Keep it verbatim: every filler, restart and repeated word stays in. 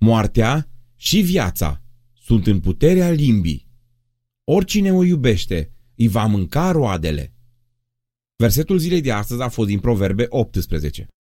Moartea și viața sunt în puterea limbii. Oricine o iubește îi va mânca roadele. Versetul zilei de astăzi a fost din Proverbe optsprezece.